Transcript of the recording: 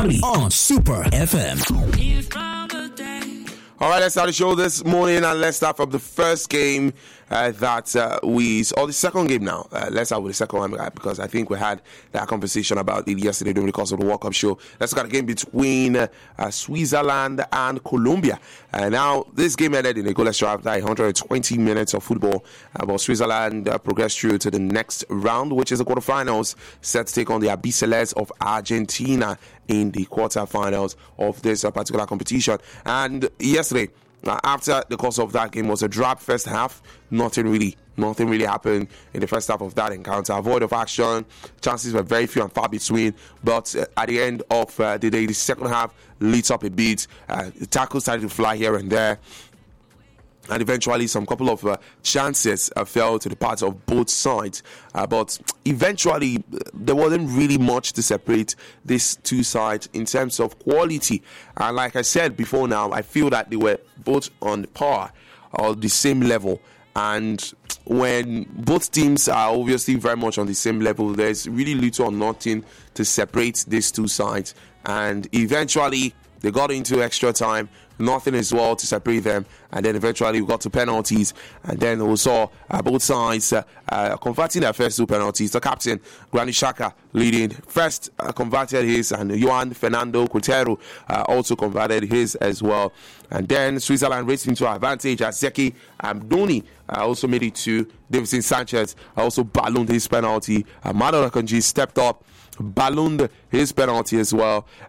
Only on Super FM. All right, let's start the show this morning, and let's start from the first game the second game now. Let's start with the second one because I think we had that conversation about it yesterday during the course of the World Cup show. Let's look at the game between Switzerland and Colombia. Now, this game ended in a goalless draw after 120 minutes of football. But Switzerland progressed through to the next round, which is the quarterfinals, set to take on the Albiceleste of Argentina in the quarterfinals of this particular competition. And yesterday, after the course of that game was a drab first half, nothing really happened in the first half of that encounter. Void of action, chances were very few and far between. But at the end of the day, the second half lit up a bit. The tackles started to fly here and there. And eventually, some couple of chances fell to the parts of both sides. But eventually, there wasn't really much to separate these two sides in terms of quality. And like I said before now, I feel that they were both on par or the same level. And when both teams are obviously very much on the same level, there's really little or nothing to separate these two sides. And eventually, they got into extra time. Nothing as well to separate them, and then eventually we got to penalties, and then we saw both sides converting their first two penalties. The captain, Granit Xhaka, leading first, converted his, and João Fernando Quintero also converted his as well. And then Switzerland raced into advantage as Zeki Amdoni also made it to Davinson Sanchez, also ballooned his penalty. Manuel Akanji stepped up, ballooned his penalty as well,